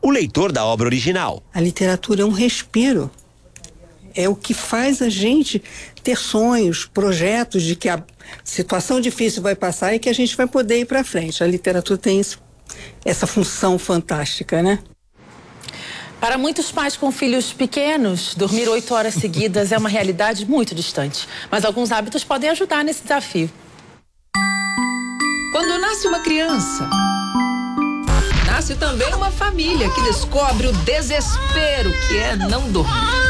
o leitor da obra original. A literatura é um respiro. É o que faz a gente ter sonhos, projetos de que a situação difícil vai passar e que a gente vai poder ir para frente. A literatura tem essa função fantástica, né? Para muitos pais com filhos pequenos, dormir 8 horas seguidas é uma realidade muito distante. Mas alguns hábitos podem ajudar nesse desafio. Quando nasce uma criança, nasce também uma família que descobre o desespero que é não dormir.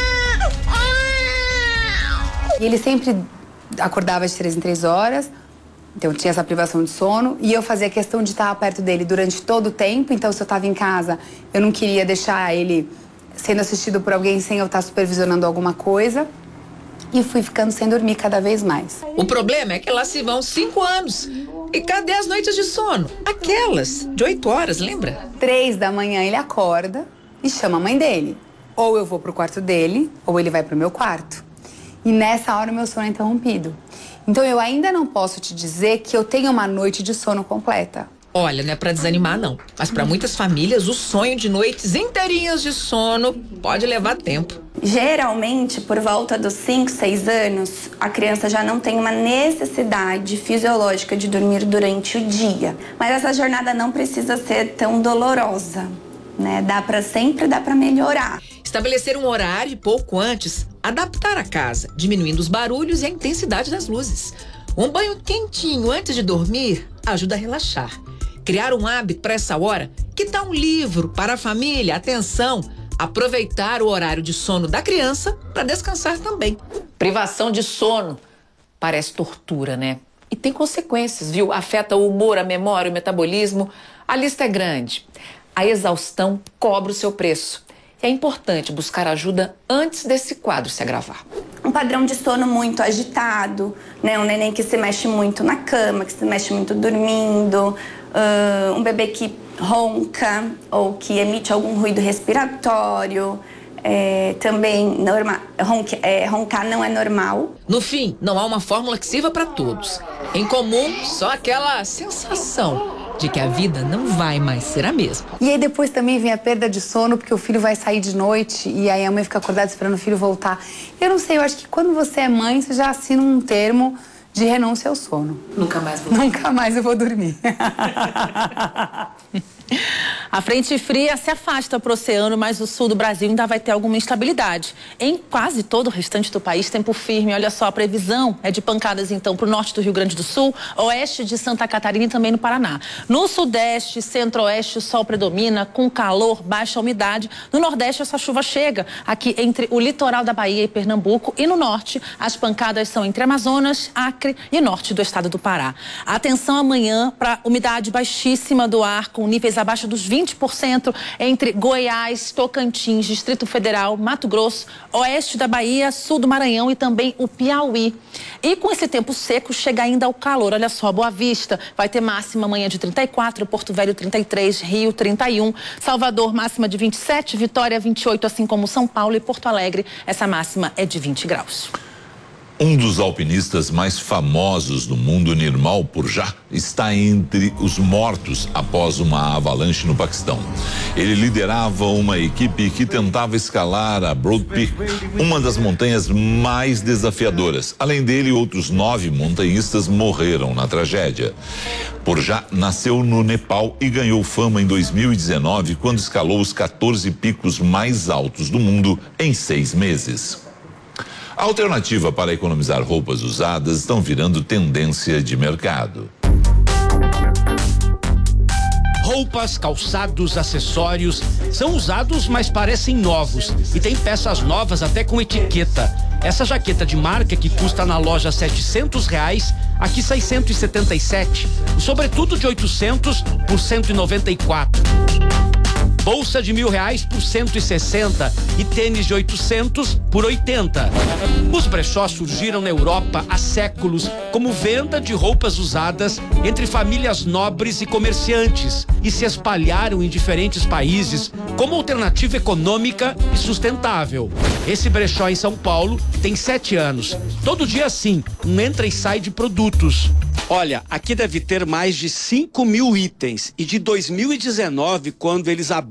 E ele sempre acordava de 3 em 3 horas, então tinha essa privação de sono, e eu fazia questão de estar perto dele durante todo o tempo. Então, se eu estava em casa, eu não queria deixar ele sendo assistido por alguém sem eu estar supervisionando alguma coisa. E fui ficando sem dormir cada vez mais. O problema é que lá se vão 5 anos. E cadê as noites de sono? Aquelas de 8 horas, lembra? 3 da manhã ele acorda e chama a mãe dele. Ou eu vou pro quarto dele, ou ele vai pro meu quarto. E nessa hora o meu sono é interrompido. Então eu ainda não posso te dizer que eu tenho uma noite de sono completa. Olha, não é pra desanimar não, mas pra muitas famílias o sonho de noites inteirinhas de sono pode levar tempo. Geralmente, por volta dos 5, 6 anos, a criança já não tem uma necessidade fisiológica de dormir durante o dia. Mas essa jornada não precisa ser tão dolorosa, né? Sempre dá pra melhorar. Estabelecer um horário e pouco antes, adaptar a casa, diminuindo os barulhos e a intensidade das luzes. Um banho quentinho antes de dormir ajuda a relaxar. Criar um hábito para essa hora, que tal um livro para a família? Atenção, aproveitar o horário de sono da criança para descansar também. Privação de sono parece tortura, né? E tem consequências, viu? Afeta o humor, a memória, o metabolismo. A lista é grande. A exaustão cobra o seu preço. É importante buscar ajuda antes desse quadro se agravar. Um padrão de sono muito agitado, né? Um neném que se mexe muito na cama, que se mexe muito dormindo, um bebê que ronca ou que emite algum ruído respiratório. Também roncar não é normal. No fim, não há uma fórmula que sirva para todos. Em comum, só aquela sensação de que a vida não vai mais ser a mesma. E aí depois também vem a perda de sono, porque o filho vai sair de noite e aí a mãe fica acordada esperando o filho voltar. Eu não sei, eu acho que quando você é mãe, você já assina um termo de renúncia ao sono. Nunca mais vou dormir. Nunca mais eu vou dormir. A frente fria se afasta para o oceano, mas o sul do Brasil ainda vai ter alguma instabilidade. Em quase todo o restante do país, tempo firme. Olha só, a previsão é de pancadas, então, para o norte do Rio Grande do Sul, oeste de Santa Catarina e também no Paraná. No sudeste, centro-oeste, o sol predomina, com calor, baixa umidade. No nordeste, essa chuva chega aqui entre o litoral da Bahia e Pernambuco. E no norte, as pancadas são entre Amazonas, Acre e norte do estado do Pará. Atenção amanhã para umidade baixíssima do ar, com níveis abaixo dos 20% entre Goiás, Tocantins, Distrito Federal, Mato Grosso, oeste da Bahia, sul do Maranhão e também o Piauí. E com esse tempo seco chega ainda o calor. Olha só, Boa Vista vai ter máxima amanhã de 34, Porto Velho 33, Rio 31, Salvador máxima de 27, Vitória 28, assim como São Paulo e Porto Alegre, essa máxima é de 20 graus. Um dos alpinistas mais famosos do mundo, Nirmal Purja, está entre os mortos após uma avalanche no Paquistão. Ele liderava uma equipe que tentava escalar a Broad Peak, uma das montanhas mais desafiadoras. Além dele, outros 9 montanhistas morreram na tragédia. Purja nasceu no Nepal e ganhou fama em 2019, quando escalou os 14 picos mais altos do mundo em 6 meses. A alternativa para economizar roupas usadas estão virando tendência de mercado. Roupas, calçados, acessórios são usados, mas parecem novos. E tem peças novas até com etiqueta. Essa jaqueta de marca que custa na loja R$700, aqui 677. O sobretudo de 800 por 194. Bolsa de R$1.000 por 160 e tênis de 800 por 80. Os brechós surgiram na Europa há séculos como venda de roupas usadas entre famílias nobres e comerciantes e se espalharam em diferentes países como alternativa econômica e sustentável. Esse brechó em São Paulo tem 7 anos. Todo dia assim, um entra e sai de produtos. Olha, aqui deve ter mais de 5.000 itens e de 2019, quando eles abriram